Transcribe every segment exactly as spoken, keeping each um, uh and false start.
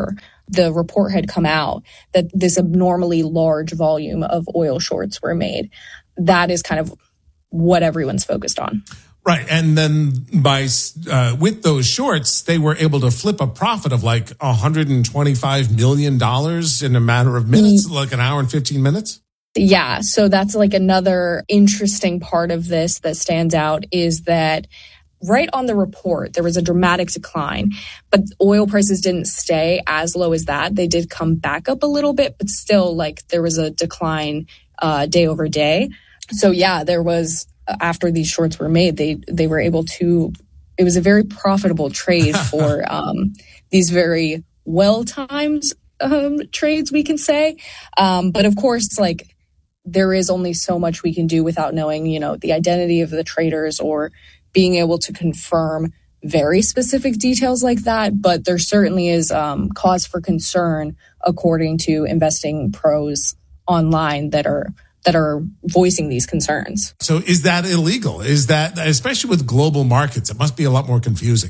before the report had come out that this abnormally large volume of oil shorts were made. That is kind of what everyone's focused on. Right. And then by uh, with those shorts, they were able to flip a profit of like one hundred twenty-five million dollars in a matter of minutes, mm. like an hour and fifteen minutes. Yeah. So that's like another interesting part of this that stands out is that right on the report, there was a dramatic decline, but oil prices didn't stay as low as that. They did come back up a little bit, but still like there was a decline uh, day over day. So yeah, there was, after these shorts were made, they they were able to, it was a very profitable trade for um, these very well-timed um, trades, we can say. Um, but of course, like there is only so much we can do without knowing, you know, the identity of the traders or being able to confirm very specific details like that. But there certainly is um, cause for concern, according to investing pros online that are that are voicing these concerns. So is that illegal? Is that, especially with global markets, it must be a lot more confusing.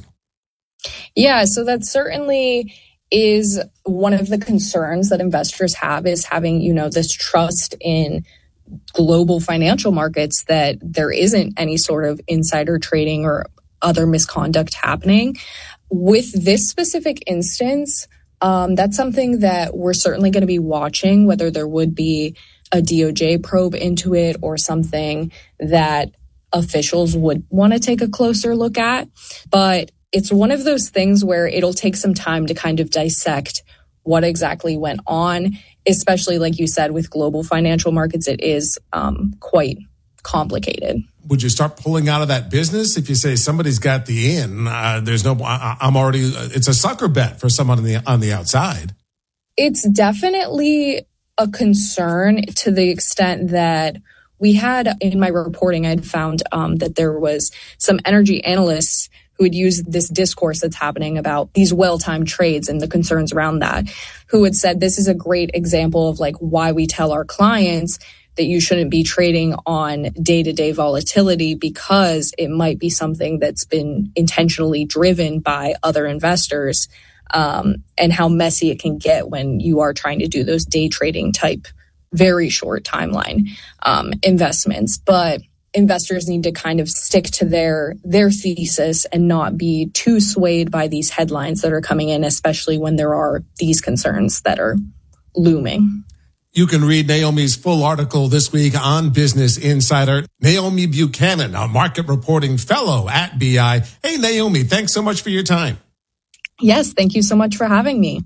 Yeah, so that certainly is one of the concerns that investors have, is having, you know, this trust in global financial markets that there isn't any sort of insider trading or other misconduct happening. With this specific instance, um, that's something that we're certainly going to be watching, whether there would be a D O J probe into it or something that officials would want to take a closer look at. But it's one of those things where it'll take some time to kind of dissect what exactly went on, especially like you said, with global financial markets, it is um, quite complicated. Would you start pulling out of that business if you say somebody's got the in? Uh, there's no, I, I'm already, it's a sucker bet for someone on the on the outside. It's definitely a concern to the extent that we had in my reporting, I'd found um, that there was some energy analysts who had used this discourse that's happening about these well-timed trades and the concerns around that, who had said this is a great example of like why we tell our clients that you shouldn't be trading on day-to-day volatility, because it might be something that's been intentionally driven by other investors. Um, and how messy it can get when you are trying to do those day trading type, very short timeline um, investments. But investors need to kind of stick to their their thesis and not be too swayed by these headlines that are coming in, especially when there are these concerns that are looming. You can read Naomi's full article this week on Business Insider. Naomi Buchanan, a market reporting fellow at B I. Hey, Naomi, thanks so much for your time. Yes, thank you so much for having me.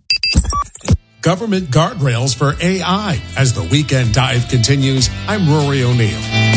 Government guardrails for A I. As the weekend dive continues, I'm Rory O'Neill.